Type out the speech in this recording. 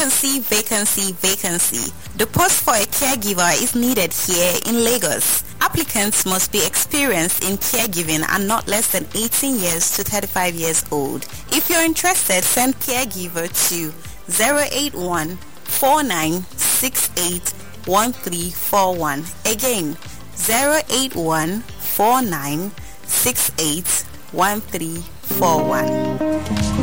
Vacancy, vacancy, vacancy. The post for a caregiver is needed here in Lagos. Applicants must be experienced in caregiving and not less than 18 years to 35 years old. If you're interested, send caregiver to 081 4968 1341. Again, 081 4968 1341.